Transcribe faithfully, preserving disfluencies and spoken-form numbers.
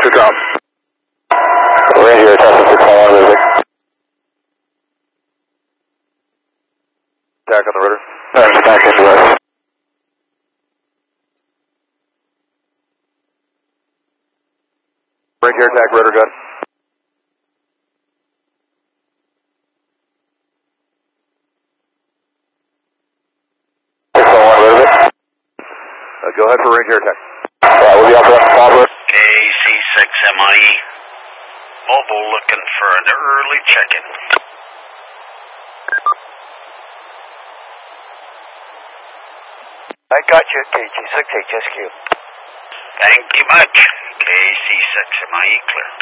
Oscar drop. Ranger, Tesla six one one, Lucy. Attack on the rudder. That's back into west. Ranger attack, rudder gun. six one one, Lucy. Uh, go ahead for Ranger attack. Yeah, we'll be up on top. K C six M I E. Mobile looking for an early check-in. I got you, K G six H S Q. Thank you much. K C six M I E clear.